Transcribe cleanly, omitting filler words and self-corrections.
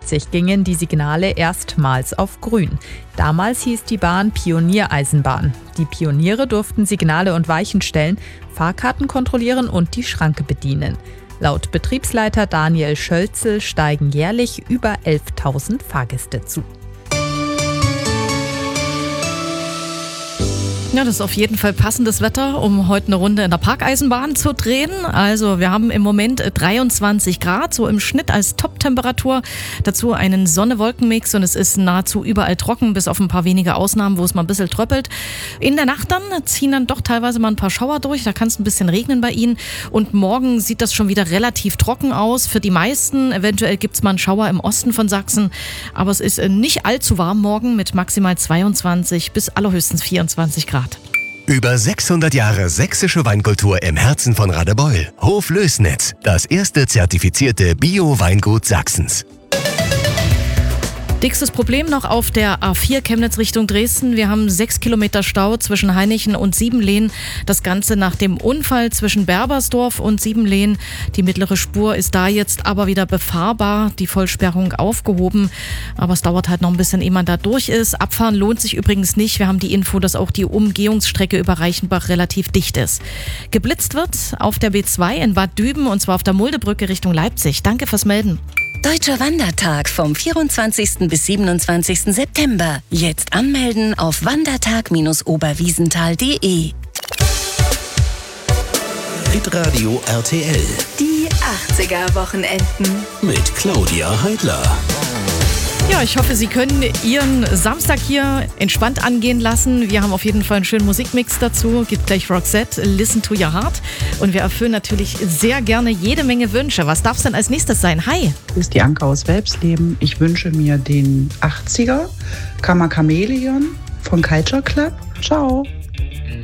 1970 gingen die Signale erstmals auf grün. Damals hieß die Bahn Pioniereisenbahn. Die Pioniere durften Signale und Weichen stellen, Fahrkarten kontrollieren und die Schranke bedienen. Laut Betriebsleiter Daniel Schölzel steigen jährlich über 11.000 Fahrgäste zu. Ja, das ist auf jeden Fall passendes Wetter, um heute eine Runde in der Parkeisenbahn zu drehen. Also wir haben im Moment 23 Grad, so im Schnitt als Top-Temperatur. Dazu einen Sonne-Wolken-Mix und es ist nahezu überall trocken, bis auf ein paar wenige Ausnahmen, wo es mal ein bisschen tröppelt. In der Nacht dann ziehen dann doch teilweise mal ein paar Schauer durch, da kann es ein bisschen regnen bei Ihnen. Und morgen sieht das schon wieder relativ trocken aus für die meisten. Eventuell gibt es mal einen Schauer im Osten von Sachsen. Aber es ist nicht allzu warm morgen mit maximal 22 bis allerhöchstens 24 Grad. Über 600 Jahre sächsische Weinkultur im Herzen von Radebeul. Hof Lößnitz, das erste zertifizierte Bio-Weingut Sachsens. Dickstes Problem noch auf der A4 Chemnitz Richtung Dresden. Wir haben 6 Kilometer Stau zwischen Hainichen und Siebenlehn. Das Ganze nach dem Unfall zwischen Berbersdorf und Siebenlehn. Die mittlere Spur ist da jetzt aber wieder befahrbar. Die Vollsperrung aufgehoben. Aber es dauert halt noch ein bisschen, ehe man da durch ist. Abfahren lohnt sich übrigens nicht. Wir haben die Info, dass auch die Umgehungsstrecke über Reichenbach relativ dicht ist. Geblitzt wird auf der B2 in Bad Düben und zwar auf der Muldebrücke Richtung Leipzig. Danke fürs Melden. Deutscher Wandertag vom 24. bis 27. September. Jetzt anmelden auf wandertag-oberwiesenthal.de. Hitradio RTL. Die 80er-Wochenenden. Mit Claudia Heidler. Ja, ich hoffe, Sie können Ihren Samstag hier entspannt angehen lassen. Wir haben auf jeden Fall einen schönen Musikmix dazu. Gibt gleich Roxette, Listen to Your Heart. Und wir erfüllen natürlich sehr gerne jede Menge Wünsche. Was darf es denn als nächstes sein? Hi! Das ist die Anke aus Welpsleben. Ich wünsche mir den 80er Kammer Chameleon von Culture Club. Ciao!